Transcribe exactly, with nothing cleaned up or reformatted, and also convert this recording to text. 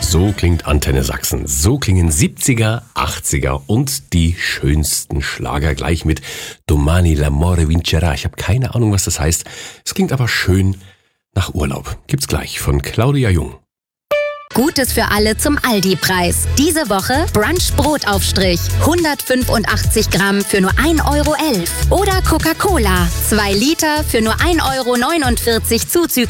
So klingt Antenne Sachsen. So klingen siebziger, achtziger und die schönsten Schlager gleich mit Domani l'amore vincerà. Ich habe keine Ahnung, was das heißt. Es klingt aber schön nach Urlaub. Gibt's gleich von Claudia Jung. Gutes für alle zum Aldi-Preis. Diese Woche Brunch-Brotaufstrich. hundertfünfundachtzig Gramm für nur ein Euro elf. Oder Coca-Cola. zwei Liter für nur ein Euro neunundvierzig zuzüglich